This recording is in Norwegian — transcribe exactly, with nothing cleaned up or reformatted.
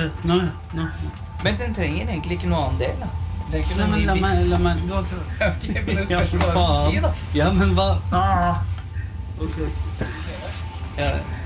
Nå, nå. Men den trenger egentlig ikke noe annen del, da. Det er ikke Nei, noe men ny la bit. meg, la meg, du har klart. Ok, men det Ja, spørs hva du skal faen. si, da. Ja, men hva? Ah. Ok. Ja,